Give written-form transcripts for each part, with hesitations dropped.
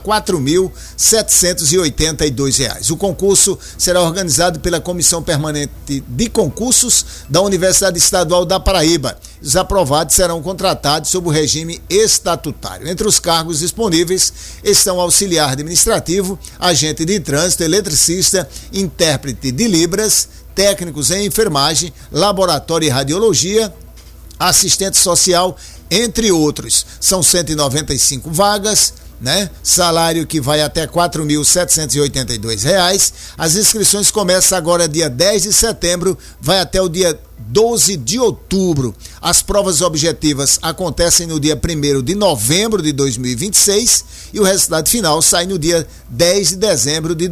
R$4.782. O concurso será organizado pela Comissão Permanente de Concursos da Universidade Estadual da Paraíba. Os aprovados serão contratados sob o regime estatutário. Entre os cargos disponíveis estão auxiliar administrativo, agente de trânsito, eletricista, intérprete de Libras, técnicos em enfermagem, laboratório e radiologia, assistente social, entre outros. São 195 vagas, né? Salário que vai até R$4.782. As inscrições começam agora dia 10 de setembro, vai até o dia 12 de outubro. As provas objetivas acontecem no dia 1º de novembro de 2026 e o resultado final sai no dia 10 de dezembro de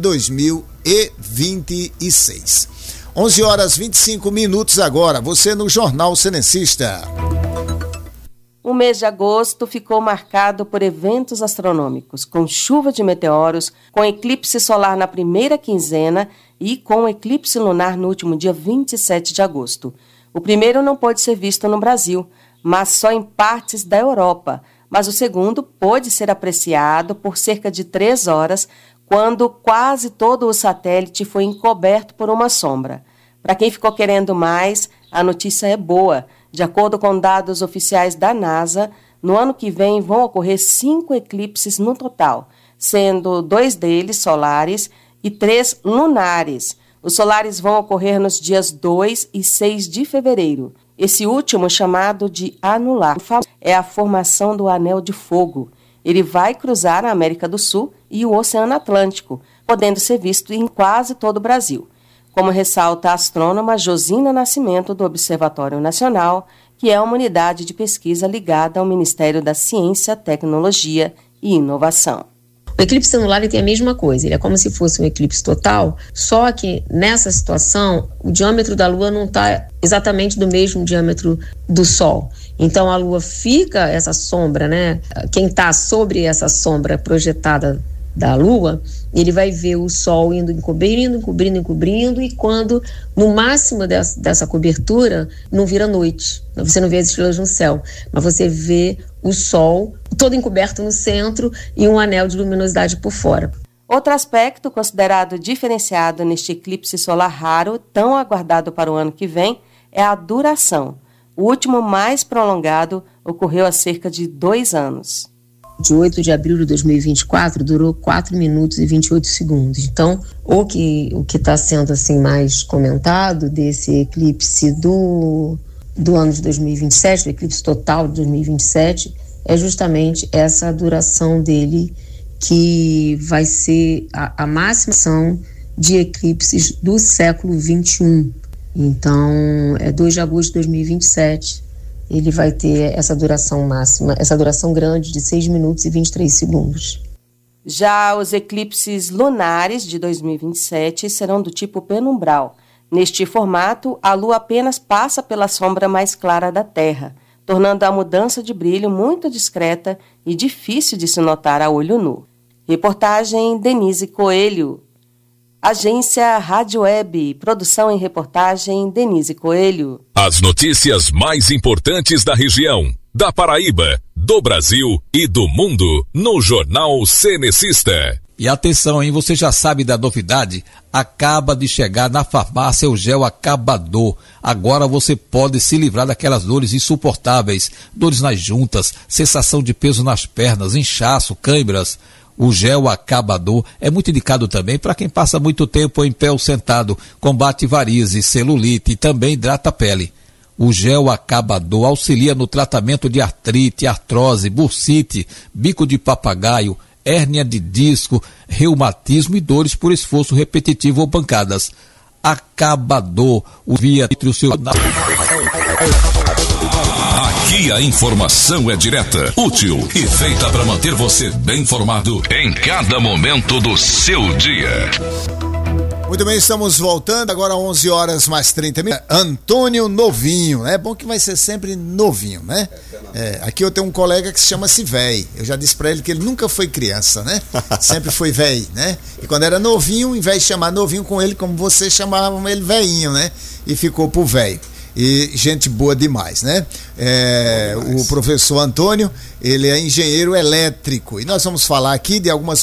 2026. 11h25 agora, você no Jornal Senencista. O mês de agosto ficou marcado por eventos astronômicos, com chuva de meteoros, com eclipse solar na primeira quinzena e com eclipse lunar no último dia 27 de agosto. O primeiro não pôde ser visto no Brasil, mas só em partes da Europa, mas o segundo pôde ser apreciado por cerca de 3 horas, quando quase todo o satélite foi encoberto por uma sombra. Para quem ficou querendo mais, a notícia é boa. De acordo com dados oficiais da NASA, no ano que vem vão ocorrer 5 eclipses no total, sendo 2 deles solares e 3 lunares. Os solares vão ocorrer nos dias 2 e 6 de fevereiro. Esse último, chamado de anular, é a formação do Anel de Fogo. Ele vai cruzar a América do Sul e o Oceano Atlântico, podendo ser visto em quase todo o Brasil. Como ressalta a astrônoma Josina Nascimento, do Observatório Nacional, que é uma unidade de pesquisa ligada ao Ministério da Ciência, Tecnologia e Inovação. O eclipse anular tem a mesma coisa, ele é como se fosse um eclipse total, só que nessa situação o diâmetro da Lua não está exatamente do mesmo diâmetro do Sol. Então a Lua fica, essa sombra, né? Quem está sobre essa sombra projetada da Lua, ele vai ver o Sol indo encobrindo, e quando, no máximo dessa cobertura, não vira noite. Você não vê as estrelas no céu, mas você vê o Sol todo encoberto no centro e um anel de luminosidade por fora. Outro aspecto considerado diferenciado neste eclipse solar raro, tão aguardado para o ano que vem, é a duração. O último mais prolongado ocorreu há cerca de 2 anos. De 8 de abril de 2024 durou 4 minutos e 28 segundos. Então, o que está sendo assim mais comentado desse eclipse do ano de 2027, do eclipse total de 2027, é justamente essa duração dele, que vai ser a máxima de eclipses do século XXI. Então, é 2 de agosto de 2027. Ele vai ter essa duração máxima, essa duração grande de 6 minutos e 23 segundos. Já os eclipses lunares de 2027 serão do tipo penumbral. Neste formato, a Lua apenas passa pela sombra mais clara da Terra, tornando a mudança de brilho muito discreta e difícil de se notar a olho nu. Reportagem Denise Coelho. Agência Rádio Web, produção e reportagem Denise Coelho. As notícias mais importantes da região, da Paraíba, do Brasil e do mundo, no Jornal Senencista. E atenção, hein? Você já sabe da novidade? Acaba de chegar na farmácia o gel Acabador. Agora você pode se livrar daquelas dores insuportáveis, dores nas juntas, sensação de peso nas pernas, inchaço, câimbras. O gel Acabador é muito indicado também para quem passa muito tempo em pé ou sentado, combate varizes, celulite e também hidrata a pele. O gel Acabador auxilia no tratamento de artrite, artrose, bursite, bico de papagaio, hérnia de disco, reumatismo e dores por esforço repetitivo ou pancadas. Acabador, o via entre o seu... Aqui a informação é direta, útil e feita para manter você bem informado em cada momento do seu dia. Muito bem, estamos voltando, agora 11 horas mais 30 minutos. Antônio Novinho, é bom que vai ser sempre novinho, né? Aqui eu tenho um colega que se chama-se véi. Eu já disse pra ele que ele nunca foi criança, né? Sempre foi véi, né? E quando era novinho, em vez de chamar novinho com ele, como você chamava ele véinho, né? E ficou pro véio. E gente boa demais, né? O professor Antônio, ele é engenheiro elétrico e nós vamos falar aqui de algumas